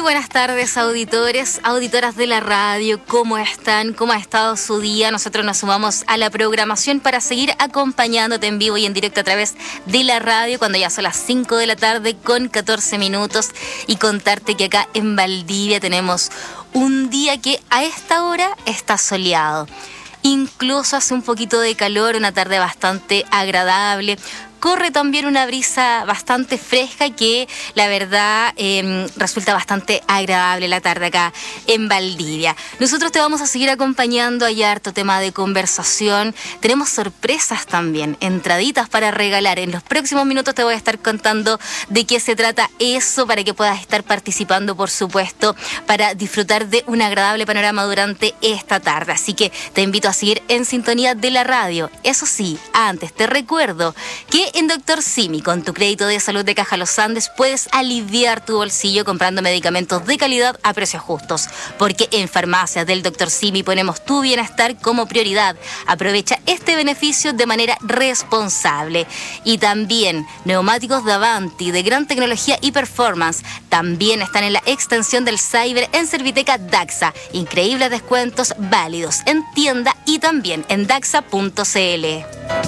buenas tardes, auditores, auditoras de la radio. ¿Cómo están? ¿Cómo ha estado su día? Nosotros nos sumamos a la programación para seguir acompañándote en vivo y en directo a través de la radio cuando ya son las 5 de la tarde con 14 minutos y contarte que acá en Valdivia tenemos un día que a esta hora está soleado. Incluso hace un poquito de calor, una tarde bastante agradable. Corre también una brisa bastante fresca que la verdad resulta bastante agradable la tarde acá en Valdivia. Nosotros te vamos a seguir acompañando, hay harto tema de conversación. Tenemos sorpresas también, entraditas para regalar. En los próximos minutos te voy a estar contando de qué se trata eso para que puedas estar participando, por supuesto, para disfrutar de un agradable panorama durante esta tarde. Así que te invito a seguir en sintonía de la radio. Eso sí, antes te recuerdo que en Dr. Simi, con tu crédito de salud de Caja Los Andes, puedes aliviar tu bolsillo comprando medicamentos de calidad a precios justos. Porque en Farmacias del Dr. Simi ponemos tu bienestar como prioridad. Aprovecha este beneficio de manera responsable. Y también neumáticos de Avanti, de gran tecnología y performance, también están en la extensión del Cyber en Serviteca Daxa. Increíbles descuentos válidos en tienda y también en daxa.cl.